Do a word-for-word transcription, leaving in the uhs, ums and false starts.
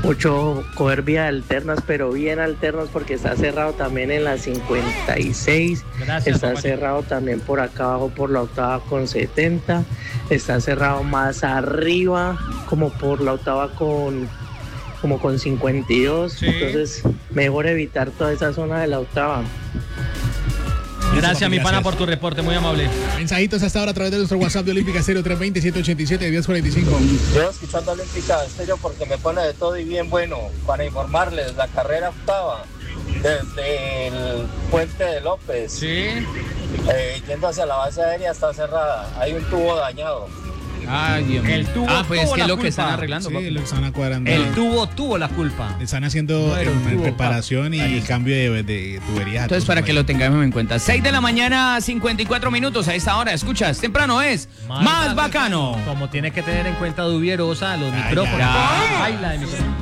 Mucho coger vías alternas, pero bien alternas porque está cerrado también en la cincuenta y seis. Gracias, está papá. Cerrado también por acá abajo por la octava con setenta. Está cerrado más arriba como por la octava con como con cincuenta y dos. Sí. Entonces mejor evitar toda esa zona de la octava. Gracias, mi pana, por tu reporte, muy amable. Mensajitos hasta ahora a través de nuestro WhatsApp de Olímpica cero tres dos cero, siete ocho siete, diez cuarenta y cinco. Yo escuchando Olímpica Estéreo porque me pone de todo y bien bueno. Para informarles, la carrera octava desde el Puente de López, sí, eh, yendo hacia la base aérea está cerrada. Hay un tubo dañado. Ay, Dios mío. El tubo ah, pues es que es lo culpa. que están arreglando. Sí, papi. lo están acuadrando. El tubo tuvo la culpa. Están haciendo no, tubo, preparación papi. Y cambio de, de tuberías. Entonces, para que lo tengamos en cuenta. seis de la mañana, cincuenta y cuatro minutos a esta hora. Escuchas, temprano es más, más bacano. Como tienes que tener en cuenta Dubierosa, los ah, micrófonos. Ya. Baila de micrófono.